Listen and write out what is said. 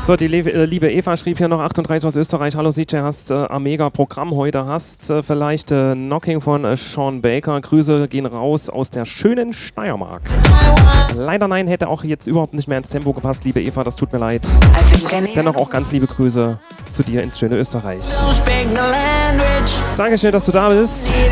So, die liebe Eva schrieb hier noch 38 aus Österreich. Hallo CJ, hast ein mega Programm heute. Hast vielleicht Knocking von Sean Baker. Grüße gehen raus aus der schönen Steiermark. Leider nein, hätte auch jetzt überhaupt nicht mehr ins Tempo gepasst, liebe Eva, das tut mir leid. Dennoch auch ganz liebe Grüße zu dir ins schöne Österreich. Dankeschön, dass du da bist.